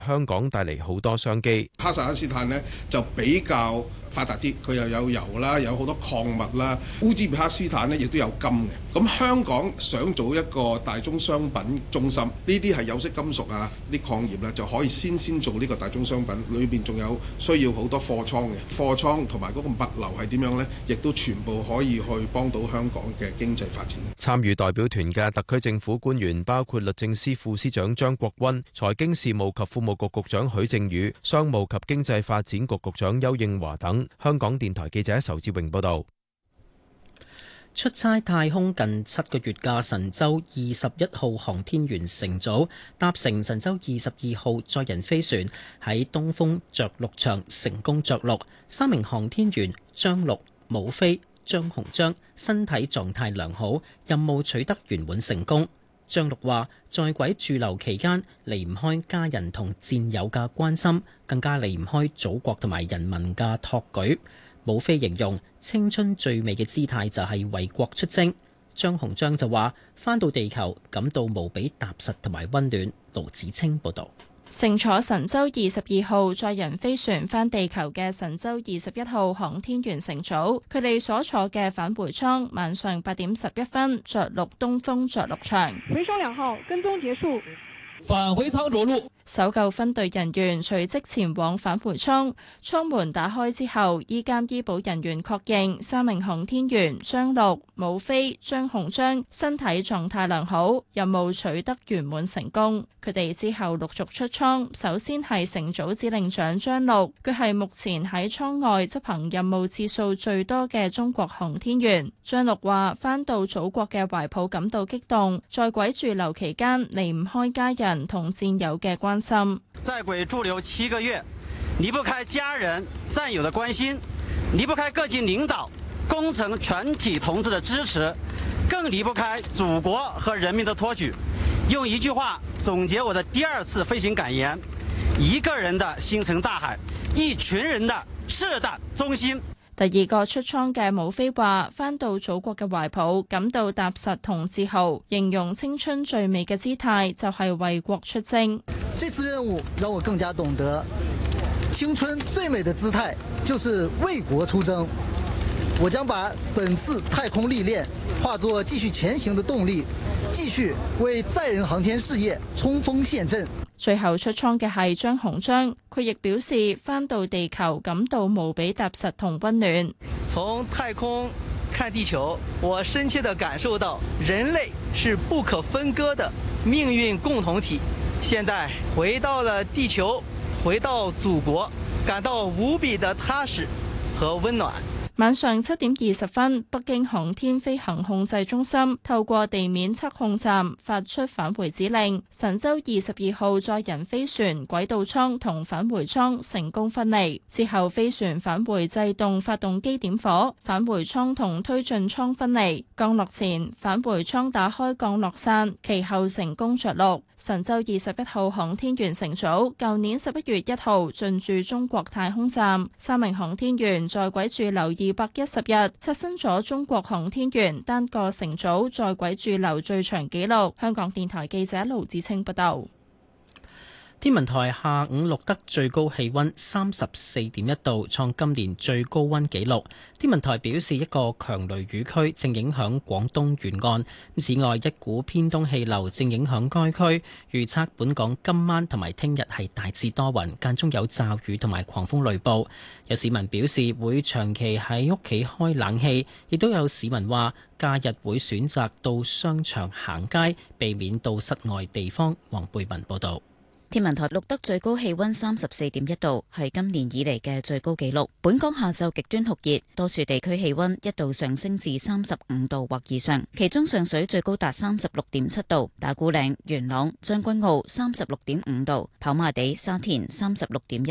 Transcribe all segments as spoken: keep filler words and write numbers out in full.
香港帶嚟好多商機。 哈薩克斯坦呢就比較發達啲，佢又有油啦，有好多礦物啦。烏茲別克斯坦呢亦都有金嘅。咁香港想做一個大宗商品中心，呢啲係有色金屬啊，啲礦業咧就可以先先做呢個大宗商品，裏邊仲有需要好多貨倉嘅貨倉同埋嗰個物流係點樣呢？亦都全部可以去幫到香港嘅經濟發展。 參與代表團嘅特區政府官員包括律政司副司長張國鈞、財經事務及庫務局局長許正宇、商務及經濟發展局局長邱應華等。香港電台記者仇志榮報道。 出差太空近七個月嘅神舟二十一號航天員乘組搭乘神舟二十二號載人飛船喺東風着陸場成功着陸，三名航天員張陸、武飛、張鴻章身體狀態良好，任務取得圓滿成功。張陸話：在軌駐留期間離唔開家人同戰友嘅關心，更加離唔開祖國同埋人民嘅托舉。武飛形容青春最美嘅姿態就係為國出征。張鴻章就話：返到地球感到無比踏實同埋溫暖。盧子清報導。 乘坐神舟二十二號載人飛船返地球嘅神舟二十一號航天員乘組，佢哋所坐嘅返回艙晚上八點十一分着陸東風着陸場。 回收兩號跟蹤結束， 返回艙着陸。 搜救分隊人員隨即前往返回艙，艙門打開之後，醫監醫保人員確認三名航天員張陸、武飛、張鴻章身體狀態良好，任務取得圓滿成功。佢哋之後陸續出艙，首先係乘組指令長張陸，佢係目前喺艙外執行任務次數最多嘅中國航天員。張陸話：返到祖國嘅懷抱感到激動，在軌駐留期間離唔開家人同戰友嘅關心。 在軌駐留七個月，離不開家人戰友的關心，離不開各級領導工程全體同志的支持，更離不開祖國和人民的托舉。用一句話總結我的第二次飛行感言：一個人的星辰大海，一群人的事的中心。 第二個出艙嘅武飛話：返到祖國嘅懷抱，感到踏實同自豪，形容青春最美嘅姿態就係為國出征。 這次任務讓我更加懂得，青春最美的姿態就是為國出征。我將把本次太空歷練化作繼續前行的動力，繼續為載人航天事業衝鋒陷陣。 最後出艙嘅係張鴻章，佢亦表示返到地球感到無比踏實同溫暖。 從太空看地球，我深切地感受到人類是不可分割的命運共同體。現在回到了地球，回到祖國，感到無比的踏實和溫暖。 晚上七點二十分，北京航天飛行控制中心透過地面測控站發出返回指令，神舟二十二號載人飛船軌道艙同返回艙成功分離。之後飛船返回制動發動機點火，返回艙同推進艙分離。降落前，返回艙打開降落傘，其後成功着陸。神舟二十一號航天員乘組舊年十一月一號進駐中國太空站，三名航天員在軌駐留二百一十日，刷新咗中國航天員單個乘組在軌駐留最長紀錄。香港電台記者盧子清報道。 天文台下午錄得最高氣溫三十四點一度，創今年最高溫紀錄。天文台表示，一個強雷雨區正影響廣東沿岸。此外，一股偏東氣流正影響該區。預測本港今晚同埋聽日係大致多雲，間中有驟雨同埋狂風雷暴。有市民表示會長期喺屋企開冷氣，亦都有市民話假日會選擇到商場行街，避免到室外地方。黃貝文報導。 天文台錄得最高氣溫三十四點一度，係今年以嚟嘅最高紀錄。本港下晝極端酷熱，多處地區氣溫一度上升至三十五度或以上，其中上水最高達三十六點七度，打鼓嶺、元朗、將軍澳三十六點五度，跑馬地、沙田三十六點一度。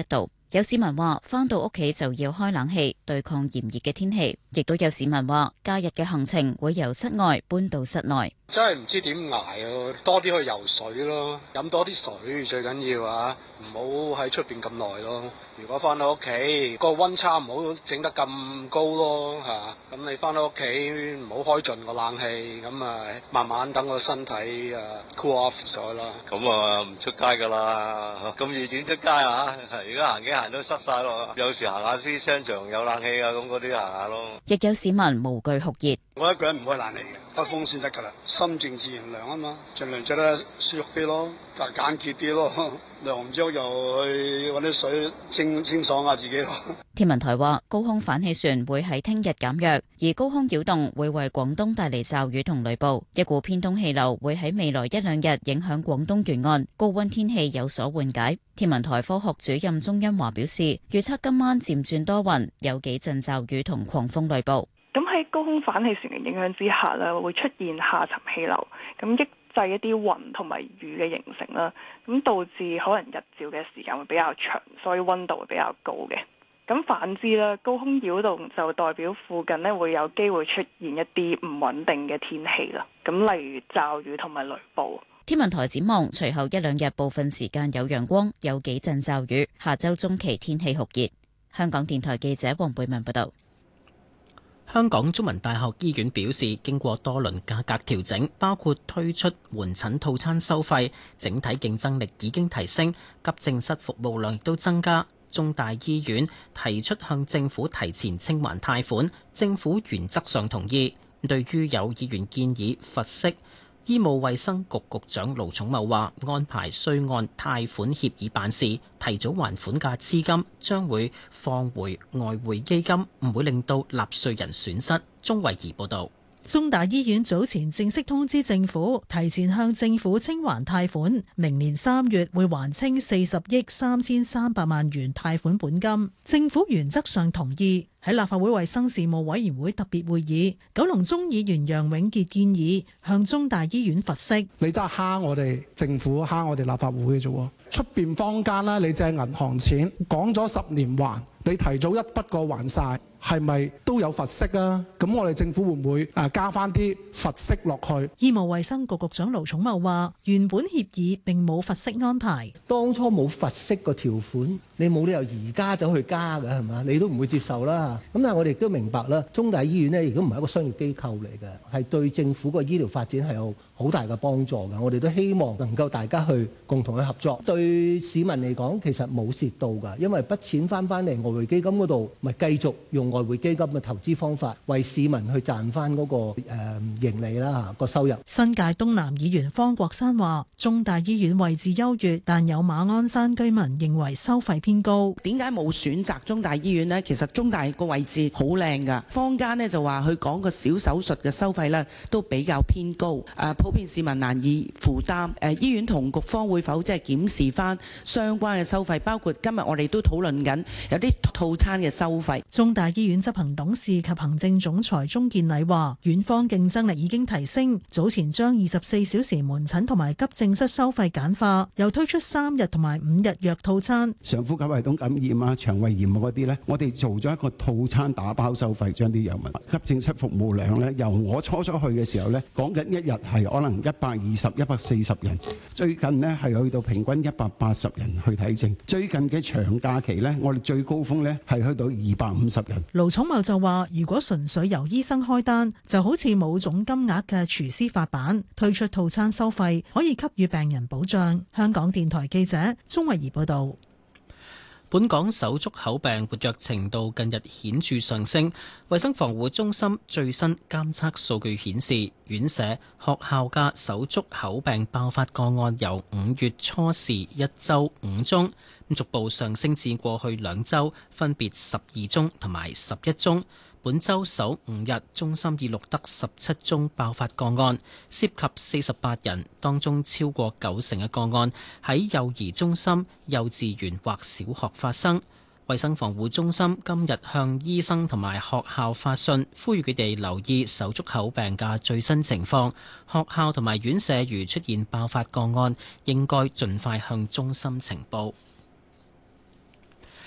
有市民話返到屋企就要開冷氣對抗炎熱嘅天氣，亦都有市民話假日嘅行程會由室外搬到室內。 真係唔知點捱啊！多啲去游水咯，飲多啲水最緊要啊！唔好喺出邊咁耐咯。如果翻到屋企個溫差唔好整得咁高咯嚇，咁你翻到屋企唔好開盡個冷氣，咁啊慢慢等個身體啊 cool off 咗啦。 咁啊唔出街噶啦，咁熱點出街啊？而家行幾行都濕晒咯。有時行下啲商場有冷氣啊，咁嗰啲行下咯。 亦有市民無懼酷熱。 我一個人唔開冷氣嘅，開風扇得㗎啦。心靜自然涼啊嘛，盡量著得舒服啲咯，但係簡潔啲咯。涼完之後又去揾啲水清清爽下自己咯。 天文台話，高空反氣旋會喺聽日減弱，而高空擾動會為廣東帶嚟驟雨同雷暴。一股偏東氣流會喺未來一兩日影響廣東沿岸，高溫天氣有所緩解。天文台科學主任鐘欣華表示，預測今晚漸轉多雲，有幾陣驟雨同狂風雷暴。 咁喺高空反氣旋嘅影響之下咧，會出現下沉氣流，咁抑制一啲雲同埋雨嘅形成啦，咁導致可能日照嘅時間會比較長，所以溫度會比較高嘅。咁反之啦，高空擾動就代表附近咧會有機會出現一啲唔穩定嘅天氣啦，咁例如驟雨同埋雷暴。 天文台展望，隨後一兩日部分時間有陽光，有幾陣驟雨，下週中期天氣酷熱。香港電台記者黃貝文報道。 香港中文大學醫院表示，經過多輪價格調整，包括推出門診套餐收費，整體競爭力已經提升，急症室服務量亦都增加。中大醫院提出向政府提前清還貸款，政府原則上同意。對於有議員建議罰息，醫務衛生局局長盧寵茂話：安排需按貸款協議辦事，提早還款嘅資金將會放回外匯基金，唔會令到納稅人損失。鍾慧儀報導。 中大醫院早前正式通知政府，提前向政府清還貸款，明年三月會還清四十億三千三百萬元貸款本金。政府原則上同意。喺立法會衛生事務委員會特別會議，九龍中議員楊永傑建議向中大醫院罰息。 你真係蝦我哋政府，蝦我哋立法會嘅啫。出邊坊間啦，你借銀行錢講咗十年還，你提早一筆過還晒，係咪都有罰息啊？咁我哋政府會唔會啊加翻啲罰息落去？ 醫務衛生局局長盧寵茂話：原本協議並冇罰息安排， 當初冇罰息個條款，你冇理由而家走去加㗎，係嘛？你都唔會接受啦。咁但係我哋亦都明白啦，中大醫院呢亦都唔係一個商業機構嚟嘅，係對政府個醫療發展係有好大嘅幫助嘅。我哋都希望能夠大家去共同去合作，對市民嚟講其實冇蝕到㗎，因為筆錢翻翻嚟外匯基金嗰度，咪繼續用外匯基金嘅投資方法為市民去賺翻嗰個誒盈利啦嚇個收入。 新界東南議員方國珊話：中大醫院位置優越，但有馬鞍山居民認為收費偏高。 點解冇選擇中大醫院呢？其實中大個位置好靚㗎，坊間呢就話佢講個小手術嘅收費呢都比較偏高，誒普遍市民難以負擔。誒醫院同局方會否即係檢視翻相關嘅收費，包括今日我哋都討論緊有啲套餐嘅收費。 中大醫院執行董事及行政總裁鍾建禮話：院方競爭力已經提升，早前將二十四小時門診同埋急症室收費簡化，又推出三日同埋五日藥套餐。 上呼吸系統感染啊、腸胃炎嗰啲呢，我哋做咗一個套餐打包收費，將啲藥物。急症室服務量呢，由我初初去嘅時候呢，講緊一日係可能一百二十、一百四十人，最近呢係去到平均一百八十人去睇症。最近嘅長假期呢，我哋最高峰呢係去到二百五十人。 盧寵茂就話：如果純粹由醫生開單，就好似冇總金額嘅廚師發版，推出套餐收費可以給予病人保障。香港電台記者鍾慧儀報道。 本港手足口病活躍程度近日顯著上升，衛生防護中心最新監測數據顯示，院舍、學校嘅手足口病爆發個案由五月初時一週五宗，逐步上升至過去兩週分別十二宗同埋十一宗。本週首五日，中心已錄得十七宗爆發個案，涉及四十八人，當中超過九成嘅個案喺幼兒中心、幼稚園或小學發生。衛生防護中心今日向醫生同埋學校發信，呼籲佢哋留意手足口病嘅最新情況。學校同埋院舍如出現爆發個案，應該盡快向中心呈報。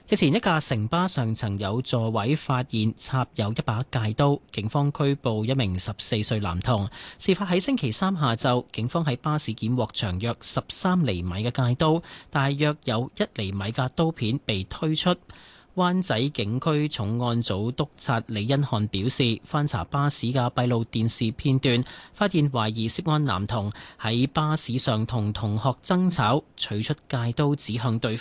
日前一架城巴上層有座位發現插有一把戒刀，警方拘捕一名十四歲男童。事發喺星期三下晝，警方喺巴士檢獲長約十三厘米嘅戒刀，大約有一厘米嘅刀片被推出。灣仔警區重案組督察李恩漢表示，翻查巴士嘅閉路電視片段，發現懷疑涉案男童喺巴士上同同學爭吵，取出戒刀指向對方。